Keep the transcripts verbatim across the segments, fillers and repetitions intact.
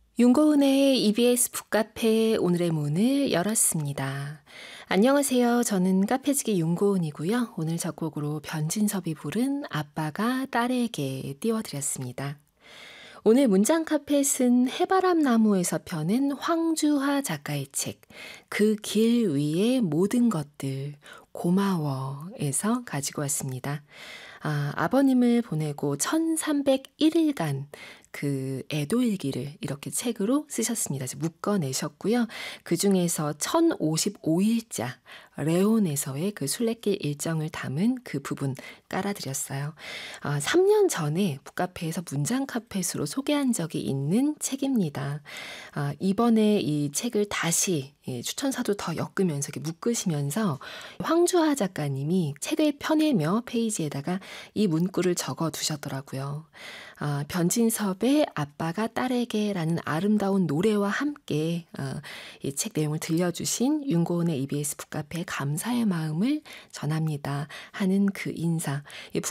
윤고은의 이비에스 북카페 오늘의 문을 열었습니다. 안녕하세요. 저는 카페지기 윤고은이고요. 오늘 작곡으로 변진섭이 부른 아빠가 딸에게 띄워드렸습니다. 오늘 문장 카페 쓴 해바람나무에서 펴낸 황주하 작가의 책 그 길 위의 모든 것들 고마워에서 가지고 왔습니다. 아, 아버님을 보내고 천삼백일 일간 그 애도일기를 이렇게 책으로 쓰셨습니다. 묶어내셨고요. 그중에서 천오십오 일자 레온에서의 그 순례길 일정을 담은 그 부분 깔아드렸어요. 아, 삼 년 전에 북카페에서 문장 카페스로 소개한 적이 있는 책입니다. 아, 이번에 이 책을 다시 예, 추천사도 더 엮으면서 이렇게 묶으시면서 황주하 작가님이 책을 펴내며 페이지에다가 이 문구를 적어 두셨더라고요. 아, 변진섭의 아빠가 딸에게 라는 아름다운 노래와 함께 어, 이 책 내용을 들려주신 윤고은의 이비에스 북카페의 감사의 마음을 전합니다 하는 그 인사. 이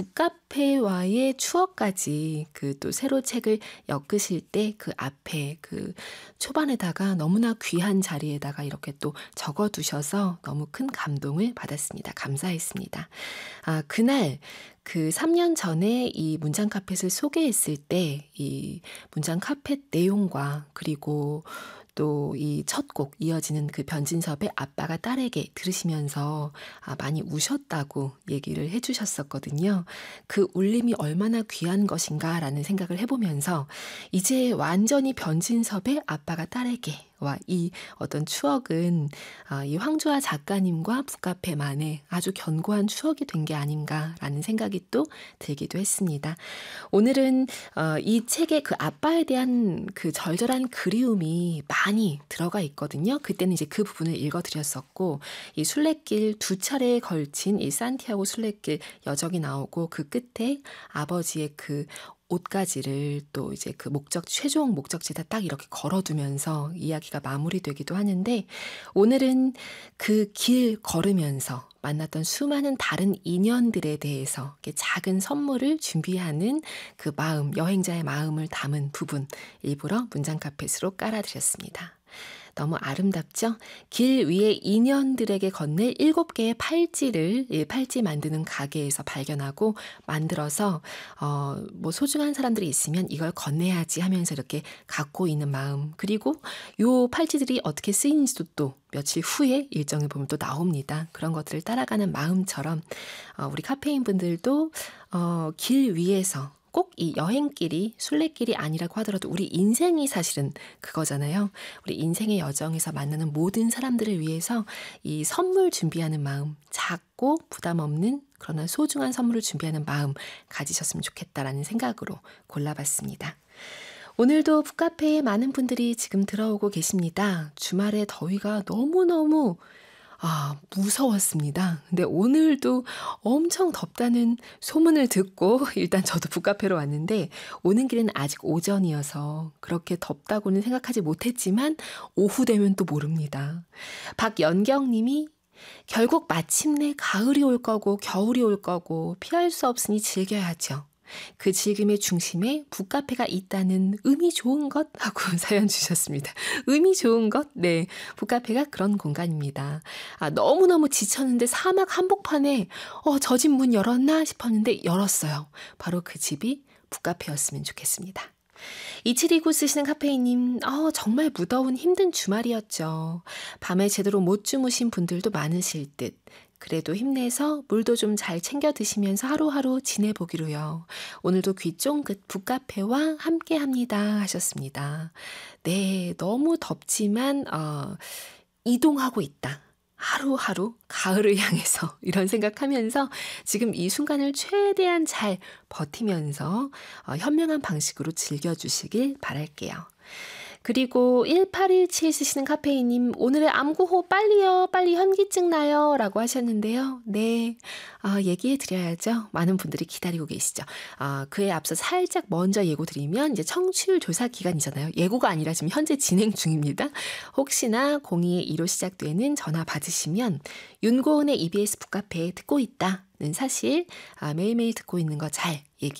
북카페와의 추억까지 그 또 새로 책을 엮으실 때 그 앞에 그 초반에다가 너무나 귀한 자리에다가 이렇게 또 적어두셔서 너무 큰 감동을 받았습니다. 감사했습니다. 아, 그날 그 삼 년 전에 이 문장 카펫을 소개했을 때 이 문장 카펫 내용과 그리고 또 이 첫 곡 이어지는 그 변진섭의 아빠가 딸에게 들으시면서 아, 많이 우셨다고 얘기를 해주셨었거든요. 그 울림이 얼마나 귀한 것인가라는 생각을 해보면서 이제 완전히 변진섭의 아빠가 딸에게 와 이 어떤 추억은 아, 이 황주하 작가님과 북카페만의 아주 견고한 추억이 된 게 아닌가라는 생각이 또 들기도 했습니다. 오늘은 어, 이 책에 그 아빠에 대한 그 절절한 그리움이 많이 들어가 있거든요. 그때는 이제 그 부분을 읽어드렸었고 이 순례길 두 차례에 걸친 이 산티아고 순례길 여정이 나오고 그 끝에 아버지의 그 옷가지를 또 이제 그 목적, 최종 목적지에다 딱 이렇게 걸어두면서 이야기가 마무리되기도 하는데 오늘은 그 길 걸으면서 만났던 수많은 다른 인연들에 대해서 이렇게 작은 선물을 준비하는 그 마음, 여행자의 마음을 담은 부분 일부러 문장 카펫으로 깔아드렸습니다. 너무 아름답죠? 길 위에 인연들에게 건넬 일곱 개의 팔찌를 팔찌 만드는 가게에서 발견하고 만들어서 어, 뭐 소중한 사람들이 있으면 이걸 건네야지 하면서 이렇게 갖고 있는 마음 그리고 요 팔찌들이 어떻게 쓰이는지도 또 며칠 후에 일정을 보면 또 나옵니다. 그런 것들을 따라가는 마음처럼 어, 우리 카페인 분들도 어, 길 위에서 꼭 이 여행길이 순례길이 아니라고 하더라도 우리 인생이 사실은 그거잖아요. 우리 인생의 여정에서 만나는 모든 사람들을 위해서 이 선물 준비하는 마음, 작고 부담 없는 그러나 소중한 선물을 준비하는 마음 가지셨으면 좋겠다라는 생각으로 골라봤습니다. 오늘도 북카페에 많은 분들이 지금 들어오고 계십니다. 주말에 더위가 너무너무 아, 무서웠습니다. 근데 오늘도 엄청 덥다는 소문을 듣고 일단 저도 북카페로 왔는데 오는 길은 아직 오전이어서 그렇게 덥다고는 생각하지 못했지만 오후 되면 또 모릅니다. 박연경 님이 결국 마침내 가을이 올 거고 겨울이 올 거고 피할 수 없으니 즐겨야죠. 그 즐김의 중심에 북카페가 있다는 의미 좋은 것 하고 사연 주셨습니다. 의미 좋은 것? 네, 북카페가 그런 공간입니다. 아, 너무너무 지쳤는데 사막 한복판에 어, 저 집 문 열었나 싶었는데 열었어요. 바로 그 집이 북카페였으면 좋겠습니다. 이칠이구 쓰시는 카페인님, 어, 정말 무더운 힘든 주말이었죠. 밤에 제대로 못 주무신 분들도 많으실 듯. 그래도 힘내서 물도 좀 잘 챙겨 드시면서 하루하루 지내보기로요. 오늘도 귀 쫑긋 북카페와 함께합니다 하셨습니다. 네, 너무 덥지만 어, 이동하고 있다. 하루하루 가을을 향해서 이런 생각하면서 지금 이 순간을 최대한 잘 버티면서 어, 현명한 방식으로 즐겨주시길 바랄게요. 그리고 일팔일칠 쓰시는 카페인님, 오늘의 암구호 빨리요, 빨리 현기증 나요 라고 하셨는데요. 네, 어, 얘기해 드려야죠. 많은 분들이 기다리고 계시죠. 어, 그에 앞서 살짝 먼저 예고 드리면 이제 청취율 조사 기간이잖아요. 예고가 아니라 지금 현재 진행 중입니다. 혹시나 공이이로 시작되는 전화 받으시면 윤고은의 이비에스 북카페 듣고 있다는 사실 아, 매일매일 듣고 있는 거 잘 얘기